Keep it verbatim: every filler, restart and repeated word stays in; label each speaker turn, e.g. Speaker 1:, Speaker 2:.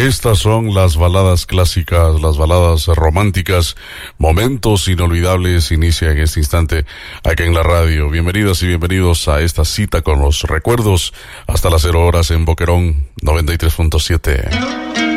Speaker 1: Estas son las baladas clásicas, las baladas románticas, momentos inolvidables, inicia en este instante aquí en la radio. Bienvenidas y bienvenidos a esta cita con los recuerdos, hasta las cero horas en Boquerón noventa y tres punto siete.